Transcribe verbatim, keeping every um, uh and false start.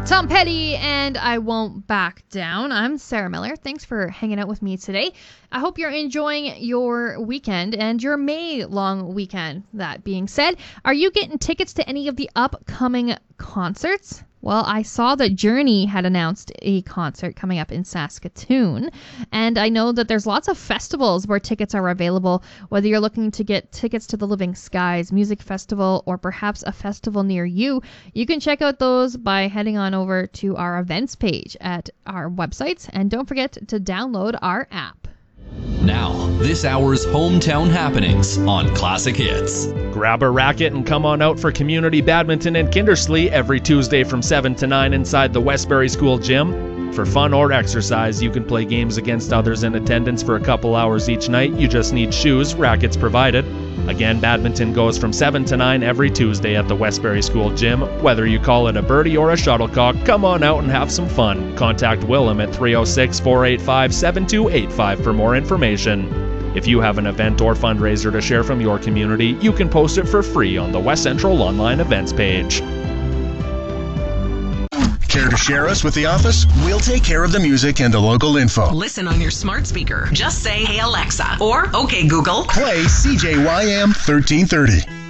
Tom Petty and I Won't Back Down. I'm Sarah Miller. Thanks for hanging out with me today. I hope you're enjoying your weekend and your May long weekend. That being said, are you getting tickets to any of the upcoming concerts? Well, I saw that Journey had announced a concert coming up in Saskatoon, and I know that there's lots of festivals where tickets are available, whether you're looking to get tickets to the Living Skies Music Festival or perhaps a festival near you. You can check out those by heading on over to our events page at our website, and don't forget to download our app. Now, this hour's hometown happenings on Classic Hits. Grab a racket and come on out for community badminton in Kindersley every Tuesday from seven to nine inside the Westbury School gym. For fun or exercise, you can play games against others in attendance for a couple hours each night. You just need shoes, rackets provided. Again, badminton goes from seven to nine every Tuesday at the Westbury School gym. Whether you call it a birdie or a shuttlecock, come on out and have some fun. Contact Willem at three oh six, four eight five, seven two eight five for more information. If you have an event or fundraiser to share from your community, you can post it for free on the West Central online events page. Care to share us with the office? We'll take care of the music and the local info. Listen on your smart speaker. Just say, "Hey Alexa," or "Okay Google." Play C J Y M thirteen thirty.